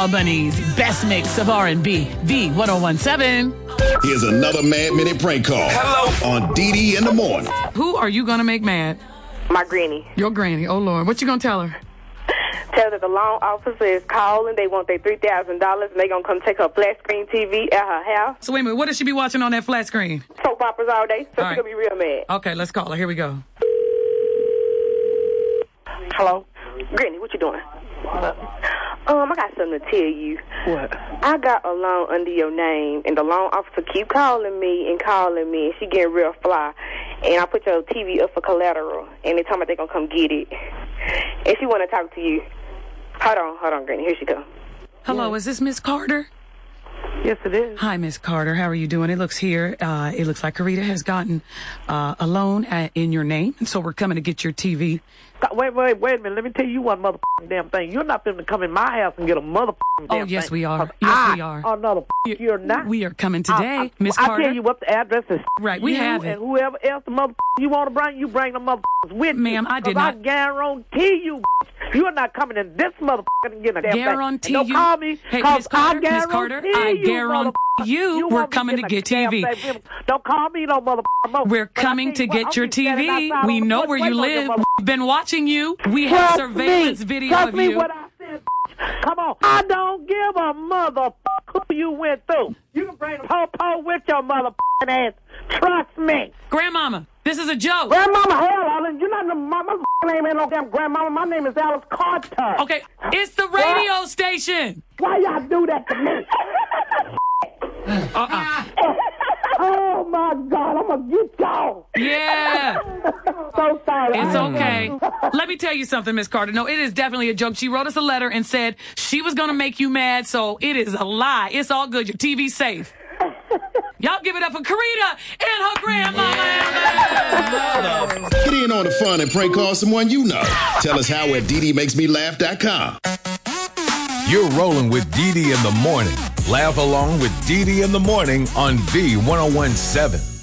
Albany's best mix of R&B, V1017. Here's another Mad Minute prank call. Hello. On DD in the morning. Who are you going to make mad? My granny. Your granny. Oh, Lord. What you going to tell her? Tell her that the loan officer is calling. They want their $3,000, and they're going to come take her flat screen TV at her house. So wait a minute. What does she be watching on that flat screen? Soap operas all day, so All she's right. going to be real mad. Okay, let's call her. Here we go. Hello? Granny, what you doing? I got something to tell you. What? I got a loan under your name, and the loan officer keep calling me, and she getting real fly. And I put your TV up for collateral, and they told me they're going to come get it. And she want to talk to you. Hold on, Granny. Here she go. Hello, Is this Miss Carter? Yes, it is. Hi, Miss Carter. How are you doing? It looks like Karita has gotten a loan in your name, and so we're coming to get your TV. Wait a minute. Let me tell you one motherfucking damn thing. You're not going to come in my house and get a motherfucking damn thing. Oh, yes, we are. Yes, we are. Oh, no, you're not. We are coming today, Miss Carter. I'll tell you what the address is. Right, we have it. And whoever else the motherfucker you want to bring, you bring the motherfuckers with you. Ma'am, I did not. I guarantee you, you're not coming in this motherfucker and getting a damn guarantee thing. Don't call me. Hey, Miss Carter, I guarantee you we're coming to get TV. Don't call me no motherfucker. We're coming to get your TV. We know where you live. We've been watching you. We have surveillance video Trust of me you. what I said. Come on. I don't give a motherfucker who you went through. You can bring the po-po with your motherfucking ass. Trust me. Grandmama, this is a joke. Grandmama, hell, Alice, you're not my motherfucking name ain't no damn grandmama. My name is Alice Carter. Okay, it's the radio station. Why y'all do that to me? Oh, my God, I'm going to get y'all. Yeah. So sorry. It's okay. Let me tell you something, Miss Carter. No, it is definitely a joke. She wrote us a letter and said she was going to make you mad, so it is a lie. It's all good. Your TV's safe. Y'all give it up for Karita and her grandmama. Get in on the fun and prank call someone you know. Tell us how at DDMakesMeLaugh.com. You're rolling with DD in the morning. Laugh along with DD in the morning on V1017.